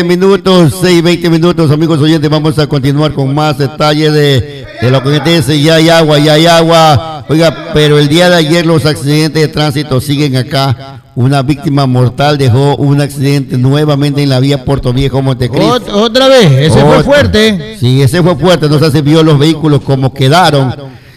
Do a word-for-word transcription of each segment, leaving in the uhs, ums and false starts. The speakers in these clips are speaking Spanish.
minutos, seis, veinte minutos, amigos oyentes, vamos a continuar con más detalles de, de lo que dice, ya hay agua, ya hay agua. Oiga, pero el día de ayer los accidentes de tránsito siguen acá. Una víctima mortal dejó un accidente nuevamente en la vía Puerto Viejo, Montecristi. Ot otra vez, ese Otra. fue fuerte. Sí, ese fue fuerte, no se vio los vehículos como quedaron.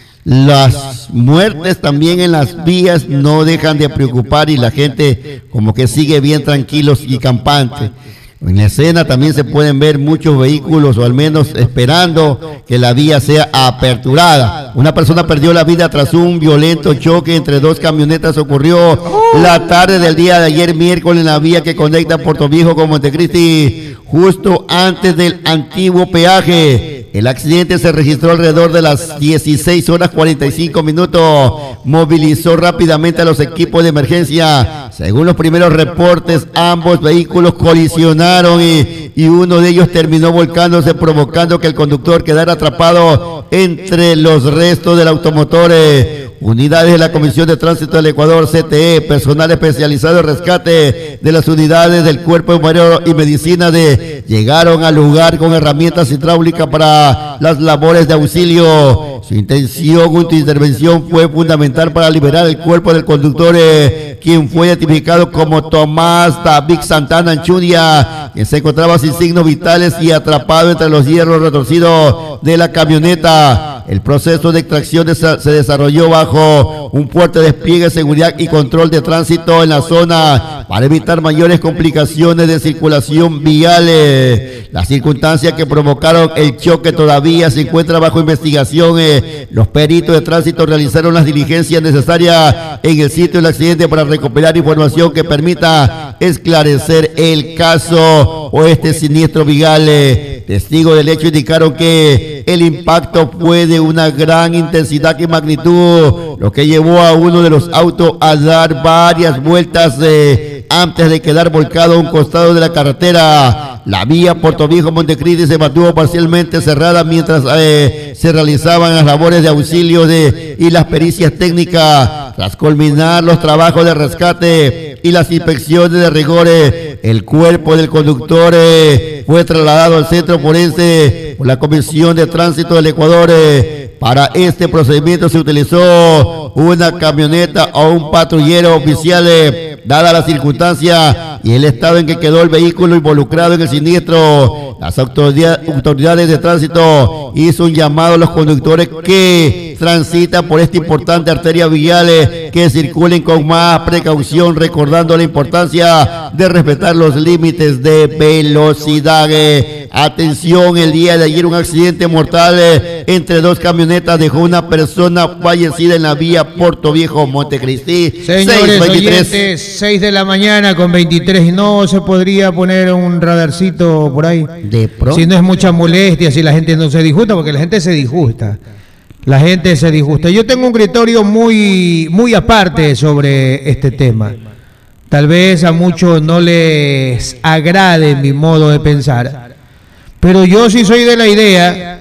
Las muertes también en las vías no dejan de preocupar y la gente como que sigue bien tranquilos y campantes. En la escena también se pueden ver muchos vehículos, o al menos esperando que la vía sea aperturada. Una persona perdió la vida tras un violento choque entre dos camionetas. Ocurrió la tarde del día de ayer, miércoles, en la vía que conecta Puerto Viejo con Montecristi, justo antes del antiguo peaje. El accidente se registró alrededor de las dieciséis horas cuarenta y cinco minutos. Movilizó rápidamente a los equipos de emergencia. Según los primeros reportes, ambos vehículos colisionaron y, y uno de ellos terminó volcándose, provocando que el conductor quedara atrapado entre los restos del automotor. Unidades de la Comisión de Tránsito del Ecuador, C T E, personal especializado en rescate de las unidades del Cuerpo de Bomberos y Medicina de llegaron al lugar con herramientas hidráulicas para las labores de auxilio. Su intención, su intervención fue fundamental para liberar el cuerpo del conductor, eh, quien fue identificado como Tomás David Santana Anchudia, que se encontraba sin signos vitales y atrapado entre los hierros retorcidos de la camioneta. El proceso de extracción se desarrolló bajo un fuerte despliegue de seguridad y control de tránsito en la zona para evitar mayores complicaciones de circulación vial. Las circunstancias que provocaron el choque todavía se encuentran bajo investigación. Los peritos de tránsito realizaron las diligencias necesarias en el sitio del accidente para recuperar información que permita esclarecer el caso o este siniestro vial. Testigos del hecho indicaron que el impacto fue de una gran intensidad y magnitud, lo que llevó a uno de los autos a dar varias vueltas eh, antes de quedar volcado a un costado de la carretera. La vía Puerto Viejo Montecristi se mantuvo parcialmente cerrada mientras eh, se realizaban las labores de auxilio de, y las pericias técnicas. Tras culminar los trabajos de rescate y las inspecciones de rigores, el cuerpo del conductor eh, fue trasladado al centro forense por la Comisión de Tránsito del Ecuador. Eh, para este procedimiento se utilizó una camioneta o un patrullero oficial, eh, dada la circunstancia y el estado en que quedó el vehículo involucrado en el siniestro. Las autoridades, autoridades de tránsito hizo un llamado a los conductores que transitan por esta importante arteria vial eh, que circulen con más precaución, recordando la importancia de respetar los límites de velocidad. Eh. Atención, el día de ayer un accidente mortal eh, entre dos camionetas dejó una persona fallecida en la vía Puerto Viejo Montecristi. Señores oyentes, seis de la mañana con veintitrés, no se podría poner un radarcito por ahí. De pronto. Si no es mucha molestia, si la gente no se disgusta, porque la gente se disgusta. La gente se disgusta. Yo tengo un criterio muy, muy aparte sobre este tema. Tal vez a muchos no les agrade mi modo de pensar, pero yo sí soy de la idea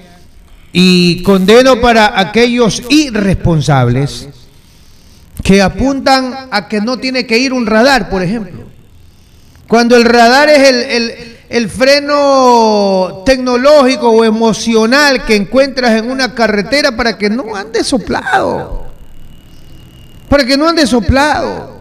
y condeno para aquellos irresponsables que apuntan a que no tiene que ir un radar, por ejemplo. Cuando el radar es el, el, el freno tecnológico o emocional que encuentras en una carretera para que no ande soplado. Para que no ande soplado.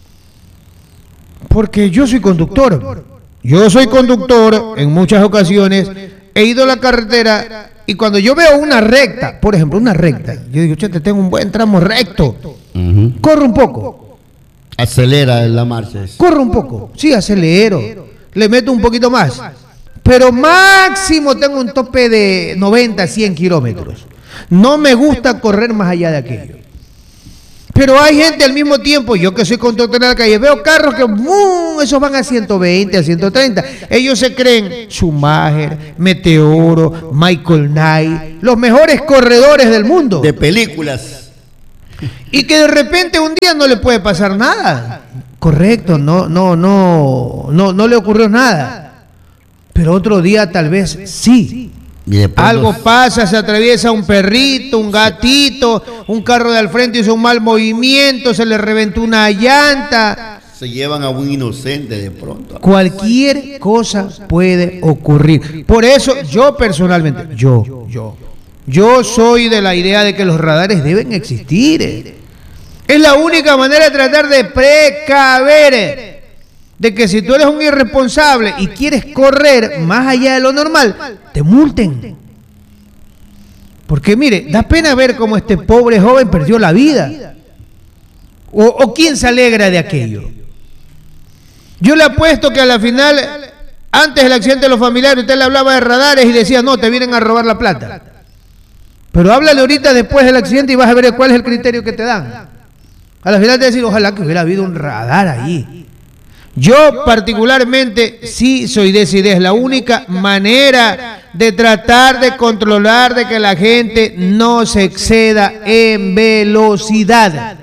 Porque yo soy conductor. Yo soy conductor en muchas ocasiones. He ido a la carretera y cuando yo veo una recta, por ejemplo, una recta, yo digo, che, tengo un buen tramo recto. Uh-huh. Corro un poco. Acelera la marcha. Corro un poco. Sí, acelero. Le meto un poquito más. Pero máximo tengo un tope de noventa, cien kilómetros. No me gusta correr más allá de aquello. Pero hay gente al mismo tiempo, yo que soy conductor de la calle, veo carros que ¡bum! Esos van a ciento veinte, a ciento treinta. Ellos se creen Schumacher, Meteoro, Michael Knight, los mejores corredores del mundo. De películas. Y que de repente un día no le puede pasar nada. Correcto, no, no, no, no, no le ocurrió nada. Pero otro día tal vez sí. Algo pasa, se atraviesa un perrito, un gatito, un carro de al frente hizo un mal movimiento, se le reventó una llanta. se llevan a un inocente de pronto. Cualquier cosa puede ocurrir. Por eso yo personalmente, yo, yo, yo soy de la idea de que los radares deben existir. Es la única manera de tratar de precaver de que si tú eres un irresponsable y quieres correr más allá de lo normal, te multen. Porque mire, da pena ver cómo este pobre joven perdió la vida. O, o quién se alegra de aquello. Yo le apuesto que a la final, antes del accidente de los familiares, usted le hablaba de radares y decía, no, te vienen a robar la plata. Pero háblale ahorita después del accidente y vas a ver cuál es el criterio que te dan. A la final te decir, ojalá que hubiera habido un radar ahí. Yo particularmente sí soy de esa idea, es la única manera de tratar de controlar de que la gente no se exceda en velocidad.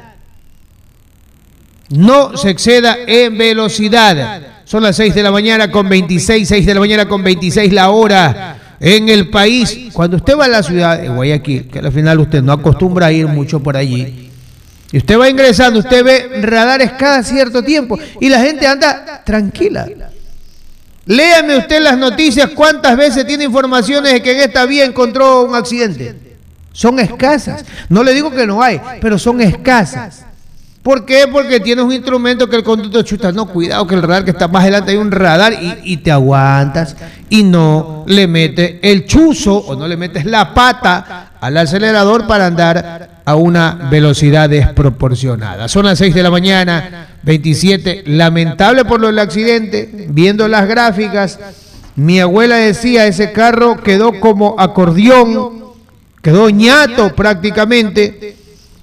No se exceda en velocidad. Son las seis de la mañana con veintiséis, seis de la mañana con veintiséis la hora en el país. Cuando usted va a la ciudad de Guayaquil, que al final usted no acostumbra a ir mucho por allí, y usted va ingresando, usted ve radares cada cierto tiempo y la gente anda tranquila. Léame usted las noticias, cuántas veces tiene informaciones de que en esta vía encontró un accidente. Son escasas. No le digo que no hay, pero son escasas. ¿Por qué? Porque tienes un instrumento que el conductor chuta, no, cuidado que el radar que está más adelante hay un radar y, y te aguantas y no le metes el chuzo o no le metes la pata al acelerador para andar a una velocidad desproporcionada. Son las seis de la mañana, veintisiete, lamentable por lo del accidente, viendo las gráficas, mi abuela decía, ese carro quedó como acordeón, quedó ñato prácticamente,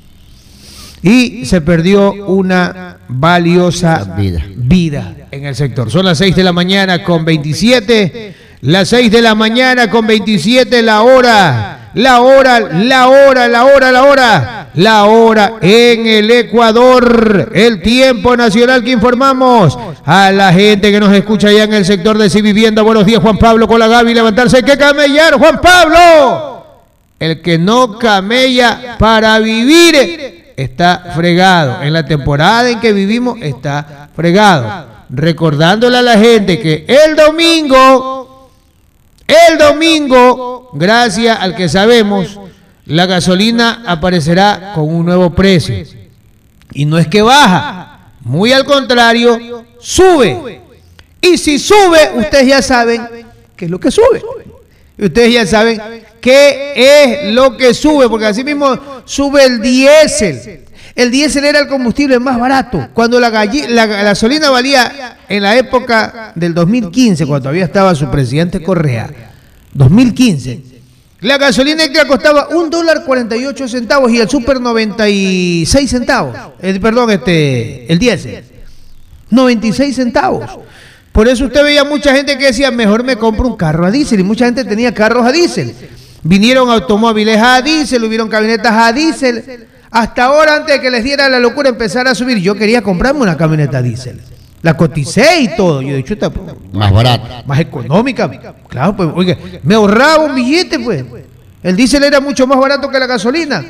y se perdió una valiosa vida. vida en el sector. Son las seis de la mañana con veintisiete, las seis de la mañana con veintisiete, la hora, la hora, la hora, la hora, la hora, la hora en el Ecuador, el tiempo nacional que informamos a la gente que nos escucha allá en el sector de Si Vivienda. Buenos días, Juan Pablo, con la Gaby, levantarse, hay que camellar, Juan Pablo. El que no camella para vivir está fregado. En la temporada en que vivimos está fregado. Recordándole a la gente que el domingo, el domingo, gracias al que sabemos, la gasolina aparecerá con un nuevo precio. Y no es que baja, muy al contrario, sube. Y si sube, ustedes ya saben qué es lo que sube. Ustedes ya saben qué es lo que sube, porque así mismo sube el diésel. El diésel era el combustible más barato. Cuando la, galli, la, la gasolina valía en la época del dos mil quince, cuando todavía estaba su presidente Correa, dos mil quince, la gasolina extra costaba un dólar cuarenta y ocho centavos y el super noventa y seis centavos. El, perdón, este, el diésel, noventa y seis centavos. Por eso usted veía mucha gente que decía, mejor me compro un carro a diésel, y mucha gente tenía carros a diésel. Vinieron automóviles a diésel, hubieron camionetas a diésel. Hasta ahora, antes de que les diera la locura empezar a subir, yo quería comprarme una camioneta a diésel. La coticé y todo. Yo dije, chuta, pues, más barata, más económica. Claro, pues, oiga, me ahorraba un billete, pues. El diésel era mucho más barato que la gasolina.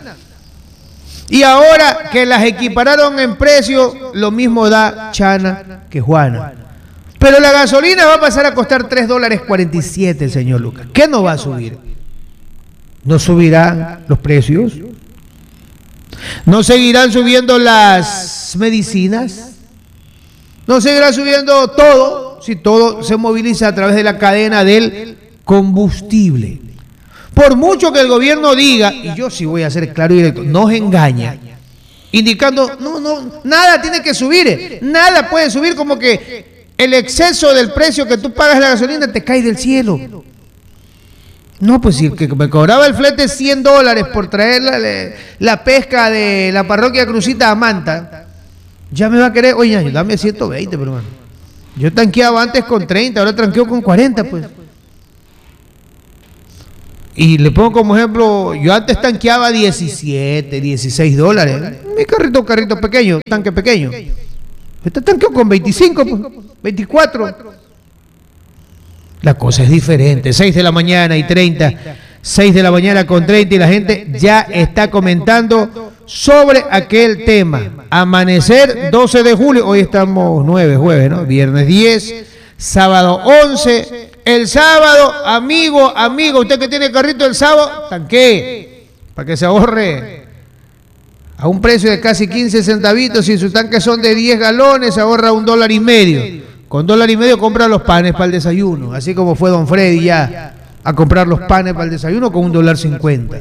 Y ahora que las equipararon en precio, lo mismo da Chana que Juana. Pero la gasolina va a pasar a costar tres dólares cuarenta y siete, señor Lucas. ¿Qué no va a subir? ¿No subirán los precios? ¿No seguirán subiendo las medicinas? ¿No seguirá subiendo todo? Si todo se moviliza a través de la cadena del combustible. Por mucho que el gobierno diga, y yo sí voy a ser claro y directo, nos engaña, indicando, no, no, nada tiene que subir, nada puede subir, como que el exceso del precio que tú pagas la gasolina te cae del cielo. No, pues si el que me cobraba el flete cien dólares por traer la, la pesca de la parroquia Crucita a Manta, ya me va a querer, oye, dame ciento veinte, pero bueno. Yo tanqueaba antes con treinta, ahora tanqueo con cuarenta, pues. Y le pongo como ejemplo, yo antes tanqueaba diecisiete, dieciséis dólares. Mi carrito, carrito pequeño, tanque pequeño. Este tanqueo con veinticinco, pues, veinticuatro. La cosa es diferente. seis de la mañana y treinta. seis de la mañana con treinta y la gente ya está comentando sobre aquel tema. Amanecer doce de julio, hoy estamos nueve, jueves, ¿no? Viernes diez, sábado once. El sábado, amigo, amigo, usted que tiene carrito el sábado, tanquee, para que se ahorre a un precio de casi quince centavitos. Si sus tanques son de diez galones, se ahorra un dólar y medio. Con dólar y medio compra los panes para el desayuno, así como fue don Freddy ya a comprar los panes para el desayuno con un dólar cincuenta.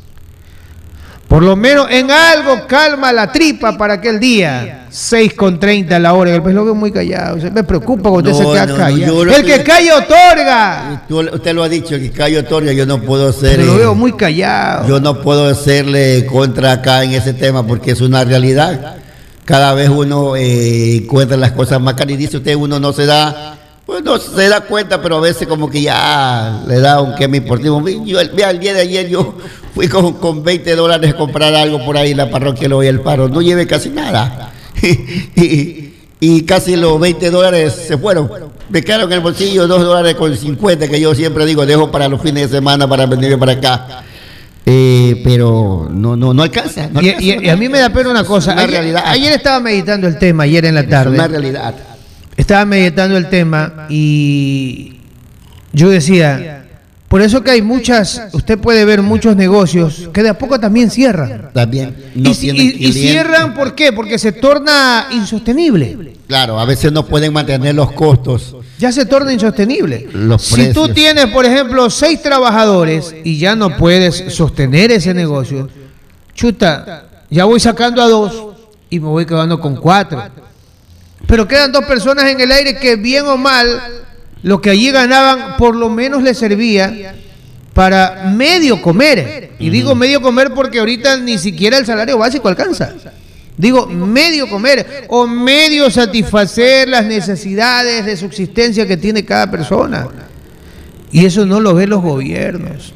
Por lo menos en algo calma la tripa para aquel día. seis con treinta la hora. El pez lo veo muy callado. Se me preocupa cuando no, usted se queda no, callado. No, el que calla otorga. Usted lo ha dicho, el que calla otorga. Yo no puedo ser. Lo veo muy callado. Yo no puedo hacerle contra acá en ese tema porque es una realidad. Cada vez uno eh, encuentra las cosas más caras y dice usted, uno no se da. Pues no se da cuenta, pero a veces como que ya le da un quema importivo. Yo, vea, el día de ayer yo fui con, con veinte dólares a comprar algo por ahí en la parroquia, lo voy al paro. No llevé casi nada. y, y, y casi los veinte dólares se fueron. Me quedaron en el bolsillo dos dólares con cincuenta, que yo siempre digo, dejo para los fines de semana para venirme para acá. Eh, pero no, no, no alcanza. No y, alcanza y, y a mí me da pena una cosa. Una ayer, realidad. ayer estaba meditando el tema, ayer en la tarde. Es una realidad. Estaba meditando el tema y yo decía, por eso que hay muchas, usted puede ver muchos negocios que de a poco también cierran. También no y, tienen y, y cierran, ¿por qué? Porque se torna insostenible. Claro, a veces no pueden mantener los costos. Ya se torna insostenible. Los si precios. tú tienes, por ejemplo, seis trabajadores y ya no puedes sostener ese negocio, chuta, ya voy sacando a dos y me voy quedando con cuatro. Pero quedan dos personas en el aire que bien o mal, lo que allí ganaban por lo menos les servía para medio comer. Y digo medio comer porque ahorita ni siquiera el salario básico alcanza. Digo medio comer o medio satisfacer las necesidades de subsistencia que tiene cada persona. Y eso no lo ven los gobiernos.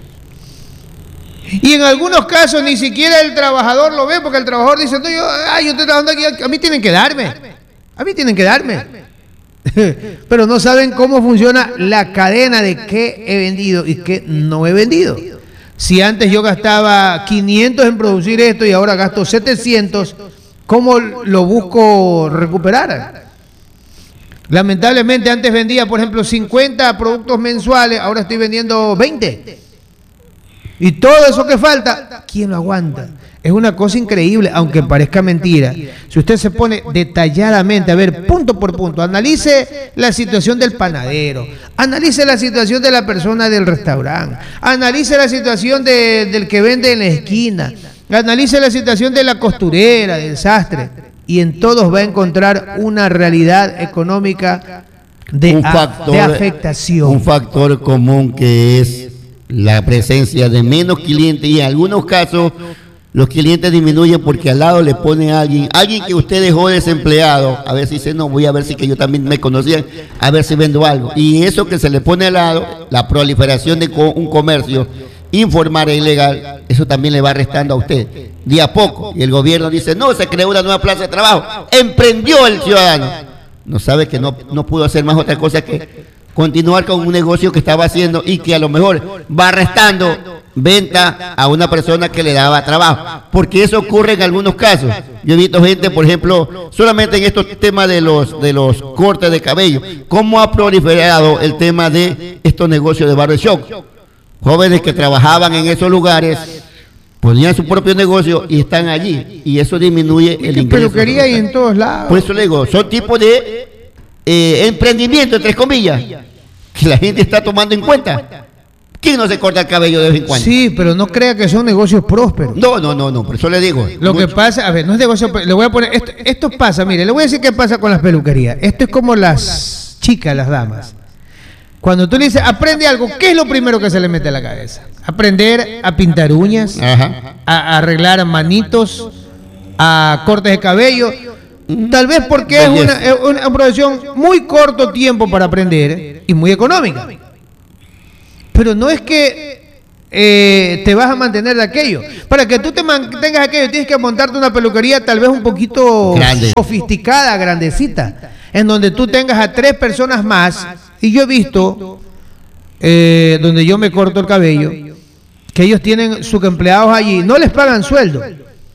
Y en algunos casos ni siquiera el trabajador lo ve porque el trabajador dice, no, yo, ay, yo estoy trabajando aquí, a mí tienen que darme. A mí tienen que darme. Pero no saben cómo funciona la cadena de qué he vendido y qué no he vendido. Si antes yo gastaba quinientos en producir esto y ahora gasto setecientos, ¿cómo lo busco recuperar? Lamentablemente antes vendía, por ejemplo, cincuenta productos mensuales, ahora estoy vendiendo veinte. Y todo eso que falta, ¿quién lo aguanta? Es una cosa increíble, aunque parezca mentira. Si usted se pone detalladamente a ver punto por punto, analice la situación del panadero, analice la situación de la persona del restaurante, analice la situación de, del que vende en la esquina, analice la situación de la costurera, del sastre, y en todos va a encontrar una realidad económica de, un a, factor, de afectación. Un factor común que es la presencia de menos clientes y en algunos casos los clientes disminuyen porque al lado le pone a alguien, alguien que usted dejó desempleado, a ver si dice, no, voy a ver si que yo también me conocía, a ver si vendo algo. Y eso que se le pone al lado, la proliferación de co un comercio informal e ilegal, eso también le va restando a usted, de a poco. Y el gobierno dice, no, se creó una nueva plaza de trabajo, emprendió el ciudadano. No sabe que no, no pudo hacer más otra cosa que continuar con un negocio que estaba haciendo y que a lo mejor va restando venta a una persona que le daba trabajo, porque eso ocurre en algunos casos. Yo he visto gente, por ejemplo, solamente en estos temas de los de los cortes de cabello, cómo ha proliferado el tema de estos negocios de barbershop. Jóvenes que trabajaban en esos lugares ponían su propio negocio y están allí, y eso disminuye el ingreso. Peluquería y en todos lados. Por eso le digo, son tipos de eh, emprendimiento, entre comillas, que la gente está tomando en cuenta. ¿Quién no se corta el cabello de vez en cuando? Sí, pero no crea que son negocios prósperos. No, no, no, no, por eso le digo. Lo mucho. que pasa, a ver, no es negocio, le voy a poner, esto, esto pasa, mire, le voy a decir qué pasa con las peluquerías. Esto es como las chicas, las damas. Cuando tú le dices, aprende algo, ¿qué es lo primero que se le mete a la cabeza? Aprender a pintar uñas, Ajá. a arreglar manitos, a cortes de cabello. Tal vez porque es una, es una profesión muy corto tiempo para aprender y muy económica. Pero no es que eh, te vas a mantener de aquello. Para que tú te mantengas aquello, tienes que montarte una peluquería tal vez un poquito grande, sofisticada, grandecita, en donde tú tengas a tres personas más. Y yo he visto, eh, donde yo me corto el cabello, que ellos tienen sus empleados allí, no les pagan sueldo.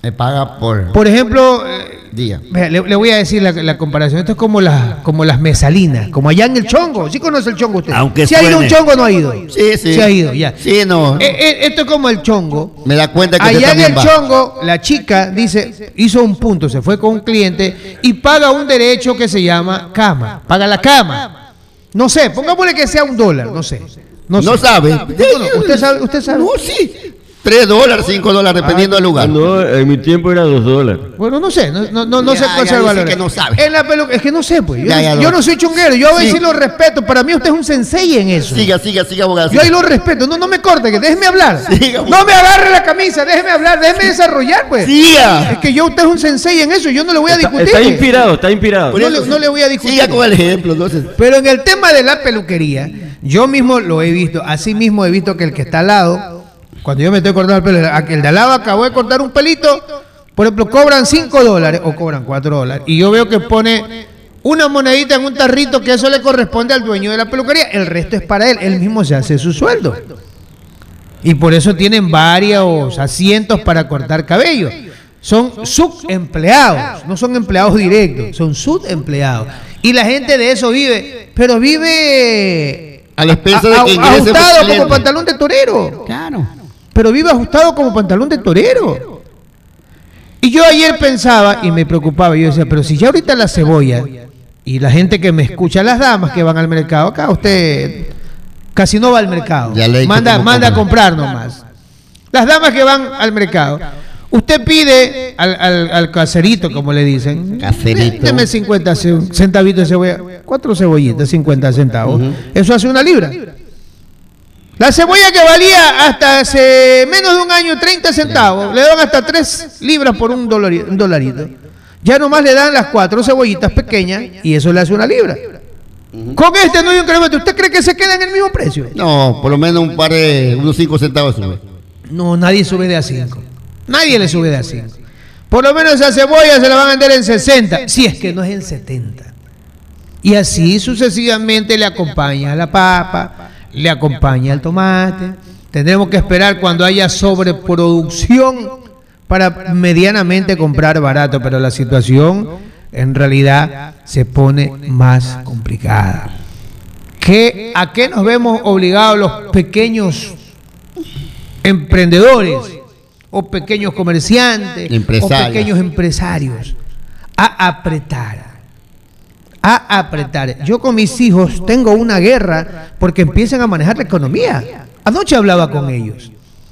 Me paga por, Por ejemplo, eh, día. vea, le, le voy a decir la, la comparación. Esto es como, la, como las mesalinas, como allá en el Chongo. ¿Sí conoce el Chongo usted? Aunque ¿Sí ha ido a un suene. Chongo o no ha ido? Sí, sí. Sí ha ido, ya. Sí, no. Eh, eh, esto es como el Chongo. Me da cuenta que usted Allá en también el va. Chongo, la chica dice, hizo un punto, se fue con un cliente y paga un derecho que se llama cama. Paga la cama. No sé, pongámosle que sea un dólar, no sé. No, sé. sabe. No, no, ¿Usted sabe? ¿Usted sabe? No, sí. Tres dólares, cinco dólares, dependiendo del lugar. No, en mi tiempo era dos dólares. Bueno, no sé, no, no, no, no Ya, sé cuál ya sea el dice valor. que no sabe. En la pelu- es que no sé, pues. Yo, Ya, ya, yo no. no soy chunguero, yo a veces Sí. lo respeto. Para mí usted es un sensei en eso. Siga, siga, siga, abogado. Yo ahí lo respeto. No, no me corte, que déjeme hablar. Siga, pues. No me agarre la camisa, déjeme hablar, déjeme desarrollar, pues. Siga. Es que yo usted es un sensei en eso, yo no le voy a Está, discutir. está inspirado, está inspirado. Por No eso le- sí. no le voy a discutir. Siga con el ejemplo, entonces. Pero en el tema de la peluquería, yo mismo lo he visto. Así mismo he visto que el que está al lado, cuando yo me estoy cortando el pelo, el de al lado acabó de cortar un pelito, por ejemplo, cobran cinco dólares o cobran cuatro dólares. Y yo veo que pone una monedita en un tarrito que eso le corresponde al dueño de la peluquería. El resto es para él. Él mismo se hace su sueldo. Y por eso tienen varios asientos para cortar cabello. Son subempleados, no son empleados directos, son subempleados. Y la gente de eso vive, pero vive A la expensa de a- que a- ingrese ajustado cliente. como pantalón de torero. Claro. Pero vive ajustado como pantalón de torero. Y yo ayer pensaba y me preocupaba, yo decía, pero si ya ahorita la cebolla y la gente que me escucha, las damas que van al mercado, acá usted casi no va al mercado, Ya le he dicho manda, cómo manda a comprar. comprar nomás. Las damas que van al mercado, usted pide al, al, al caserito, como le dicen, Caserito. deme cincuenta ce- centavitos de cebolla, cuatro cebollitas, cincuenta centavos, eso hace una libra. La cebolla que valía hasta hace menos de un año treinta centavos, le dan hasta tres libras por un, dolari- un dolarito. Ya nomás le dan las cuatro cebollitas pequeñas y eso le hace una libra. Con este no hay incremento. ¿Usted cree que se queda en el mismo precio? No, por lo menos un par de, unos cinco centavos sube. No, nadie sube de a cinco. Nadie le sube de a cinco. Por lo menos esa cebolla se la van a vender en sesenta, si es que no es en setenta. Y así sucesivamente le acompaña la papa, le acompaña el tomate. Tendremos que esperar cuando haya sobreproducción para medianamente comprar barato, pero la situación en realidad se pone más complicada. ¿Qué, ¿A qué nos vemos obligados los pequeños emprendedores o pequeños comerciantes Empresarios. o pequeños empresarios? A apretar. A apretar. Yo con mis hijos tengo una guerra porque empiezan a manejar la economía. Anoche hablaba con ellos.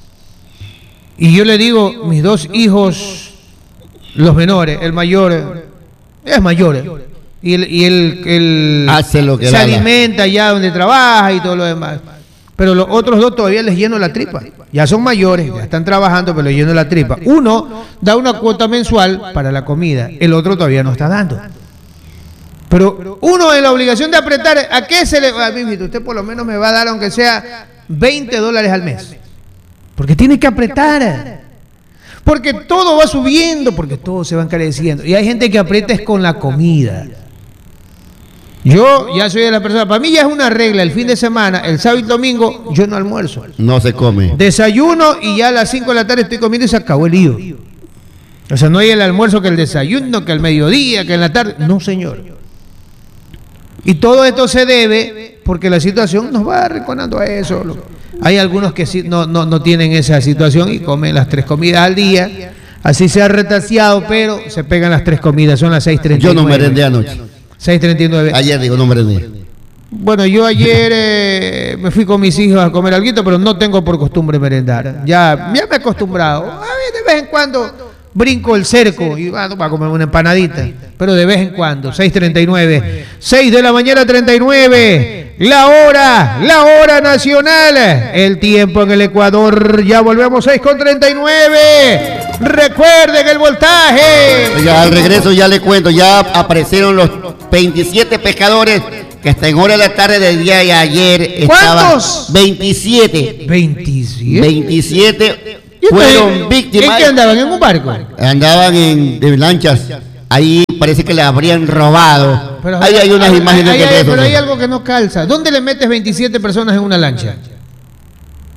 Y yo le digo, mis dos hijos, los menores, el mayor es mayor. Y el, y el, el Hace lo que se da la- alimenta allá donde trabaja y todo lo demás. Pero los otros dos todavía les lleno la tripa. Ya son mayores, ya están trabajando, pero les lleno la tripa. Uno da una cuota mensual para la comida, el otro todavía no está dando. Pero uno en la obligación de apretar, ¿a qué se le va? Usted por lo menos me va a dar, aunque sea veinte dólares al mes. Porque tiene que apretar. Porque todo va subiendo, porque todo se va encareciendo. Y hay gente que aprieta es con la comida. Yo ya soy de la persona, para mí ya es una regla, el fin de semana, el sábado y domingo, yo no almuerzo. No se come. Desayuno y ya a las cinco de la tarde estoy comiendo y se acabó el lío. O sea, no hay el almuerzo que el desayuno, que el mediodía, que en la tarde. No, señor. Y todo esto se debe porque la situación nos va arrinconando a eso. Hay algunos que sí, no, no, no tienen esa situación y comen las tres comidas al día. Así se ha retaseado, pero se pegan las tres comidas, son las seis treinta y Yo nueve. no merendé anoche. seis treinta y nueve. Ayer digo, no merendé. Bueno, yo ayer eh, me fui con mis hijos a comer algo, pero no tengo por costumbre merendar. Ya, ya me he acostumbrado. A ver, de vez en cuando brinco el cerco y bueno, para comer una empanadita. Pero de vez en cuando, seis treinta y nueve. seis de la mañana treinta y nueve. La hora, la hora nacional. El tiempo en el Ecuador. Ya volvemos seis con treinta y nueve. Recuerden el voltaje. Ya al regreso ya le cuento, ya aparecieron los veintisiete pescadores que hasta en hora de la tarde del día de ayer estaban. ¿Cuántos? veintisiete. veintisiete. veintisiete ¿Y fueron ustedes, víctimas. ¿En qué andaban? ¿En un barco? Andaban en, en lanchas. Ahí parece que le habrían robado. Pero Ahí hay unas hay- imágenes hay- que hay- de eso, Pero hay ¿no? algo que no calza. ¿Dónde le metes veintisiete personas en una lancha?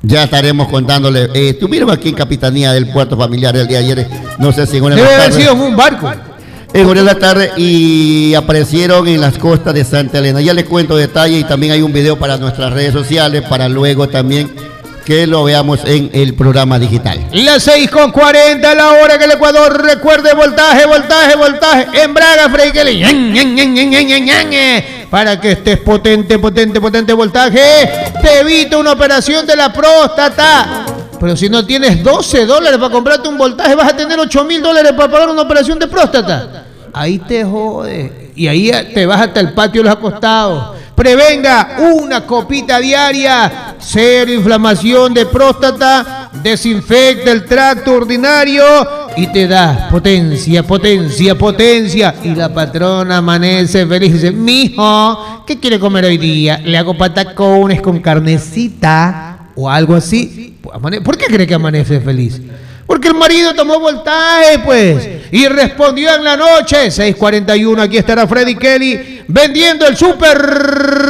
Ya estaremos contándole. Eh, estuvieron aquí en Capitanía del Puerto Familiar el día de ayer. No sé si en una de Debe las haber tardes. sido en un barco. En horas de la tarde y aparecieron en las costas de Santa Elena. Ya les cuento detalles y también hay un video para nuestras redes sociales para luego también que lo veamos en el programa digital. Las seis con cuarenta, la hora que el Ecuador recuerde voltaje, voltaje, voltaje. Embraga, Freddy Kelly. Ñan, ñan, ñan, ñan, ñan, ñan, ñan. Para que estés potente, potente, potente voltaje, te evita una operación de la próstata. Pero si no tienes doce dólares para comprarte un voltaje, vas a tener ocho mil dólares para pagar una operación de próstata. Ahí te jode. Y ahí te vas hasta el patio de los acostados. Prevenga una copita diaria. Cero inflamación de próstata. Desinfecta el tracto urinario. Y te da potencia, potencia, potencia. Y la patrona amanece feliz. Dice, mijo, ¿qué quiere comer hoy día? Le hago patacones con carnecita o algo así. ¿Por qué cree que amanece feliz? Porque el marido tomó voltaje, pues, y respondió en la noche. seis cuarenta y uno, aquí estará Freddy Kelly vendiendo el súper.